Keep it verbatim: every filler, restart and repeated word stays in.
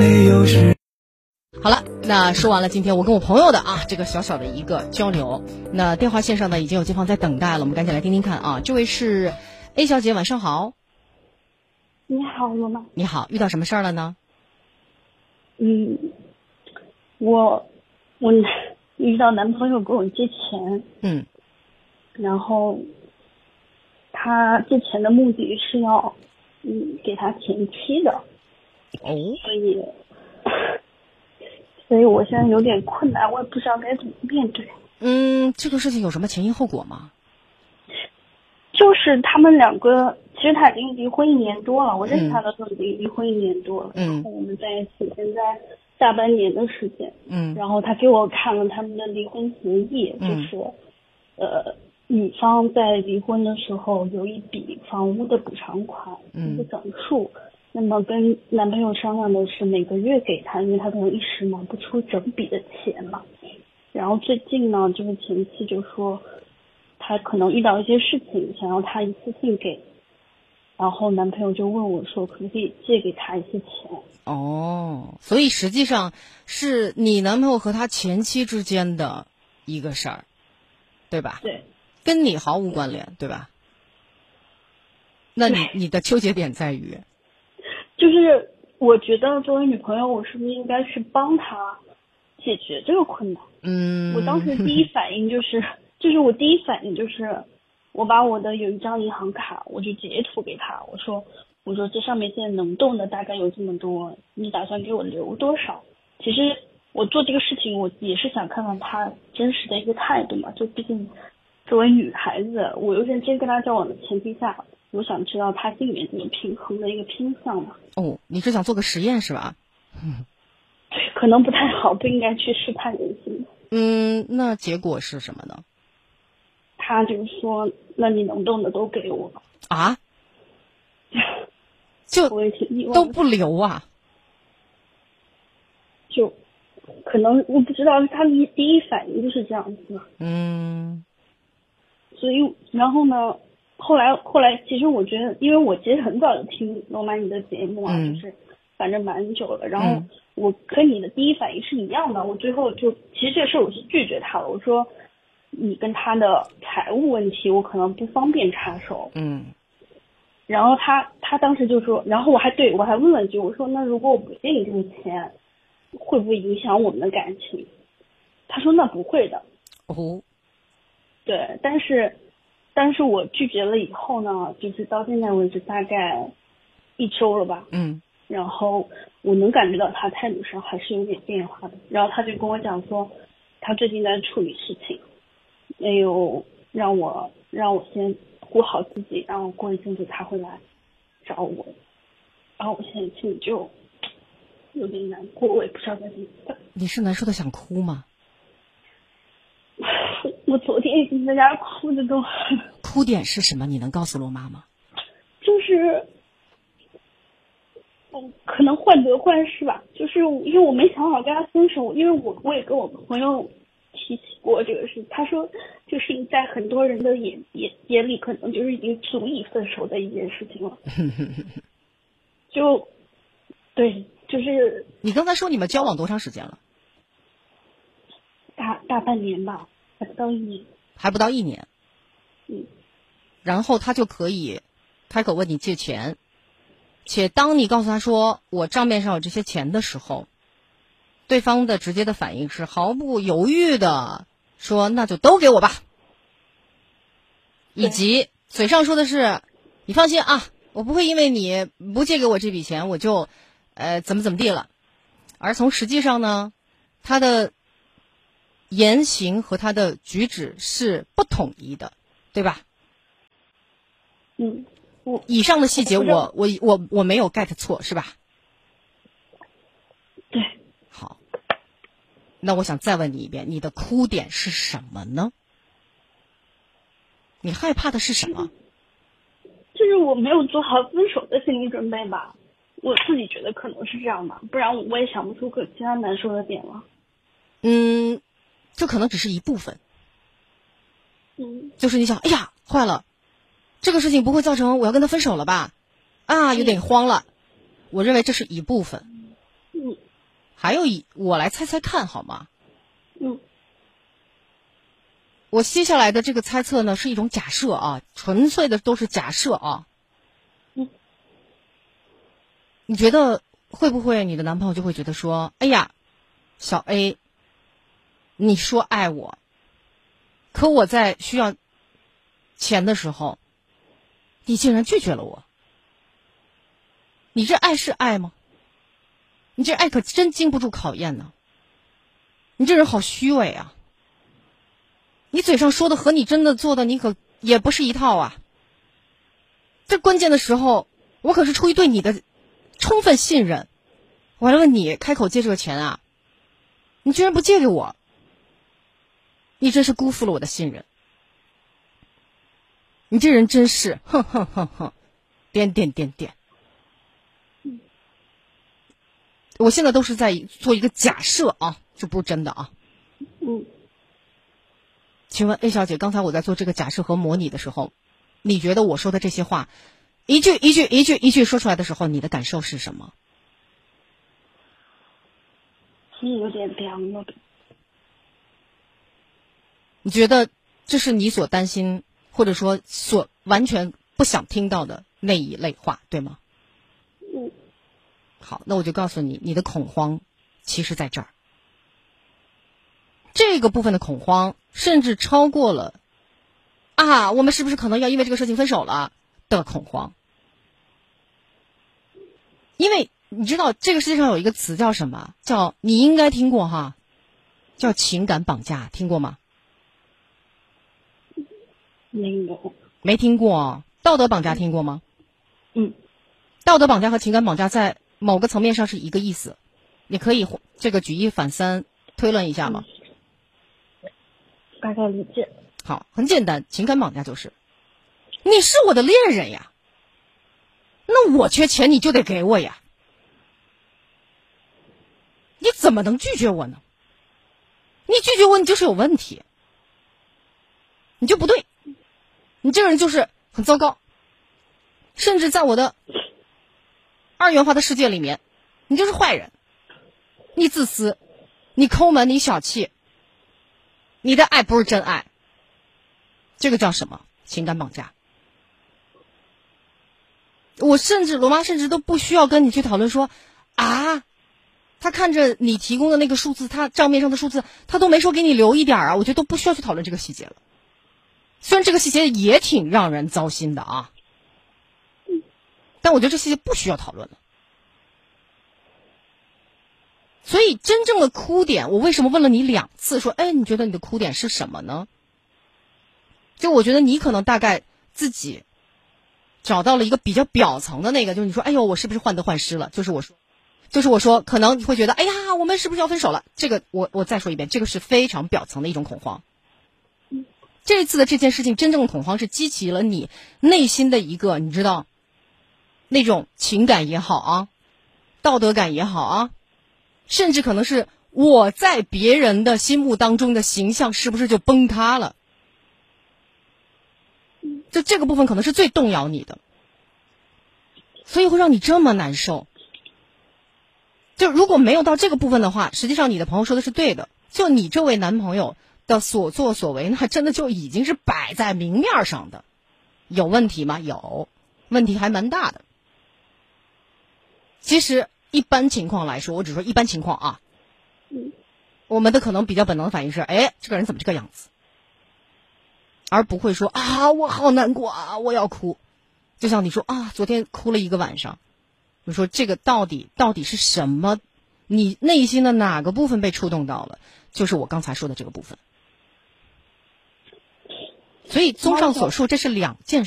没有时。 好了，那说完了今天我跟我朋友的啊这个小小的一个交流，那电话线上呢已经有街坊在等待了，我们赶紧来听听看啊。这位是 A 小姐，晚上好。 你好，罗妈。 你好，遇到什么事儿了呢？ 嗯，我我遇到男朋友给我借钱， 嗯， 然后他借钱的目的是要嗯给他前妻的， 哦， 所以所以我现在有点困难，我也不知道该怎么面对。 嗯，这个事情有什么前因后果吗？ 就是他们两个，其实他已经离婚一年多了，我认识他的时候已经离婚一年多了， 嗯， 然后我们在一起现在大半年的时间， 嗯， 然后他给我看了他们的离婚协议， 嗯、 就是呃女方在离婚的时候有一笔房屋的补偿款， 嗯， 一个整数，那么跟男朋友商量的是每个月给他，因为他可能一时拿不出整笔的钱嘛。然后最近呢，这个前妻就说他可能遇到一些事情，想要他一次性给，然后男朋友就问我说可不可以借给他一些钱。 哦，所以实际上是你男朋友和他前妻之间的一个事儿，对吧？ 对， 跟你毫无关联，对吧？那你你的纠结点在于， 就是我觉得作为女朋友，我是不是应该去帮他解决这个困难？ 嗯， 我当时第一反应就是，就是我第一反应就是，我把我的有一张银行卡，我就截图给他，我说，我说这上面现在能动的大概有这么多，你打算给我留多少？其实我做这个事情，我也是想看看他真实的一个态度嘛，就毕竟作为女孩子，我又认真跟他交往的前提下，我想知道他心里面怎么平衡的一个偏向嘛。 哦，你是想做个实验是吧？ 嗯，可能不太好，不应该去试探人心。 嗯，那结果是什么呢？ 他就说，那你能动的都给我啊？就我也挺意外都不留啊？ 就可能我不知道，他的第一反应就是这样子。 嗯， 所以然后呢，后来后来其实我觉得，因为我其实很早就听罗曼你的节目啊， 嗯、 就是反正蛮久了，然后嗯我跟你的第一反应是一样的，我最后就其实这个事我是拒绝他了，我说你跟他的财务问题我可能不方便插手。 嗯， 然后他他当时就说，然后我还对我还问了一句，我说那如果我不借你这个钱，会不会影响我们的感情？他说那不会的。 哦， 对，但是但是我拒绝了以后呢，就是到现在为止大概一周了吧。 嗯， 然后我能感觉到他态度上还是有点变化的。然后他就跟我讲说，他最近在处理事情，没有让我让我先顾好自己，然后过一阵子他会来找我。然后我现在心里就有点难过，我也不知道该怎么办。 你是难受的想哭吗？ 我昨天已经在家哭的都。 哭点是什么？你能告诉罗妈吗？ 就是，嗯，可能患得患失吧。就是因为我没想好跟他分手，因为我我也跟我朋友提起过这个事，他说就是在很多人的眼眼眼里，可能就是已经足以分手的一件事情了。就，对，就是你刚才说你们交往多长时间了？ 大大半年吧，还不到一年。 还不到一年。 嗯。 然后他就可以开口问你借钱，且当你告诉他说我账面上有这些钱的时候，对方的直接的反应是毫不犹豫的说那就都给我吧，以及嘴上说的是你放心啊，我不会因为你不借给我这笔钱我就呃怎么怎么地了，而从实际上呢，他的言行和他的举止是不统一的，对吧？ 嗯，我以上的细节我我我我没有 get 错是吧？ 对。 好，那我想再问你一遍，你的哭点是什么呢？你害怕的是什么？ 就是我没有做好分手的心理准备吧，我自己觉得可能是这样吧，不然我也想不出个其他难受的点了。 嗯，这可能只是一部分。 嗯， 就是你想，哎呀，坏了，这个事情不会造成我要跟他分手了吧？啊，有点慌了。我认为这是一部分。 嗯， 还有一，我来猜猜看好吗？ 嗯。 我接下来的这个猜测呢，是一种假设啊，纯粹的都是假设啊。 嗯。 你觉得会不会你的男朋友就会觉得说，哎呀，小 A， 你说爱我，可我在需要钱的时候，你竟然拒绝了我。你这爱是爱吗？你这爱可真经不住考验呢。你这人好虚伪啊。你嘴上说的和你真的做的你可也不是一套啊。这关键的时候，我可是出于对你的充分信任，我来问你开口借这个钱啊，你居然不借给我，你真是辜负了我的信任。你这人真是哼哼哼哼，点点点点。我现在都是在做一个假设啊，这不是真的啊。 嗯。 请问 A 小姐，刚才我在做这个假设和模拟的时候，你觉得我说的这些话，一句一句一句一句说出来的时候，你的感受是什么？ 是有点凉了。 你觉得这是你所担心，或者说所完全不想听到的那一类话，对吗？ 嗯。 好，那我就告诉你，你的恐慌其实在这儿。这个部分的恐慌甚至超过了啊，我们是不是可能要因为这个事情分手了的恐慌。因为你知道这个世界上有一个词叫什么，叫你应该听过哈，叫情感绑架，听过吗？ 没有。 没听过。道德绑架听过吗？ 嗯。 道德绑架和情感绑架在某个层面上是一个意思，你可以这个举一反三推论一下吗？ 嗯，大概理解。 好，很简单，情感绑架就是你是我的恋人呀，那我缺钱你就得给我呀，你怎么能拒绝我呢？你拒绝我你就是有问题，你就不对，你这个人就是很糟糕，甚至在我的二元化的世界里面，你就是坏人，你自私，你抠门，你小气，你的爱不是真爱，这个叫什么？情感绑架。我甚至罗妈甚至都不需要跟你去讨论说啊，他看着你提供的那个数字，他账面上的数字，他都没说给你留一点啊，我觉得都不需要去讨论这个细节了。虽然这个细节也挺让人糟心的啊，但我觉得这细节不需要讨论了。所以真正的哭点，我为什么问了你两次说，哎，你觉得你的哭点是什么呢？就我觉得你可能大概自己找到了一个比较表层的那个，就是你说，哎呦，我是不是患得患失了？就是我说，就是我说，可能你会觉得，哎呀，我们是不是要分手了？这个我我再说一遍，这个是非常表层的一种恐慌。这次的这件事情，真正的恐慌是激起了你内心的一个，你知道，那种情感也好啊，道德感也好啊，甚至可能是我在别人的心目当中的形象是不是就崩塌了？就这个部分可能是最动摇你的，所以会让你这么难受。就如果没有到这个部分的话，实际上你的朋友说的是对的，就你这位男朋友的所作所为，那真的就已经是摆在明面上的。有问题吗？有，问题还蛮大的。其实一般情况来说，我只说一般情况啊，我们的可能比较本能的反应是，哎，这个人怎么这个样子，而不会说啊，我好难过啊，我要哭。就像你说啊，昨天哭了一个晚上，你说这个到底到底是什么？你内心的哪个部分被触动到了？就是我刚才说的这个部分。所以综上所述，这是两件事。